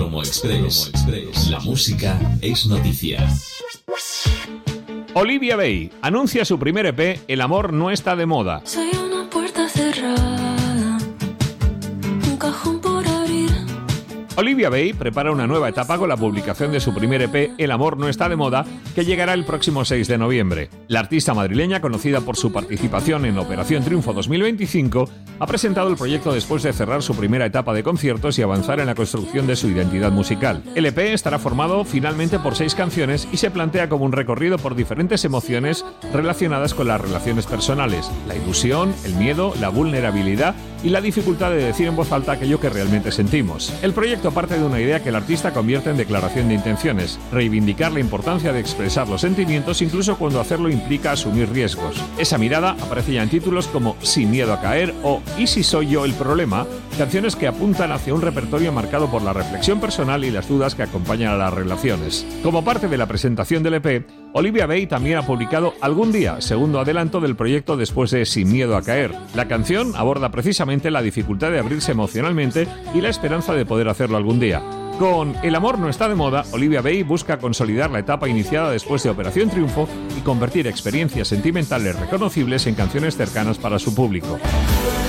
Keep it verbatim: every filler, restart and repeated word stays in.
Promo Express. La música es noticia. Olivia Bay anuncia su primer E P, El amor no está de moda. Soy una puerta cerrada, un cajón por abrir. Olivia Bay prepara una nueva etapa con la publicación de su primer E P, El amor no está de moda, que llegará el próximo seis de noviembre. La artista madrileña, conocida por su participación en Operación Triunfo dos mil veinticinco, ha presentado el proyecto después de cerrar su primera etapa de conciertos y avanzar en la construcción de su identidad musical. El E P estará formado finalmente por seis canciones y se plantea como un recorrido por diferentes emociones relacionadas con las relaciones personales, la ilusión, el miedo, la vulnerabilidad y la dificultad de decir en voz alta aquello que realmente sentimos. El proyecto parte de una idea que el artista convierte en declaración de intenciones: reivindicar la importancia de expresar los sentimientos incluso cuando hacerlo implica asumir riesgos. Esa mirada aparece ya en títulos como Sin miedo a caer o ¿Y si soy yo el problema?, canciones que apuntan hacia un repertorio marcado por la reflexión personal y las dudas que acompañan a las relaciones. Como parte de la presentación del E P, Olivia Bay también ha publicado Algún día, segundo adelanto del proyecto después de Sin miedo a caer. La canción aborda precisamente la dificultad de abrirse emocionalmente y la esperanza de poder hacerlo algún día. Con El amor no está de moda, Olivia Bay busca consolidar la etapa iniciada después de Operación Triunfo y convertir experiencias sentimentales reconocibles en canciones cercanas para su público.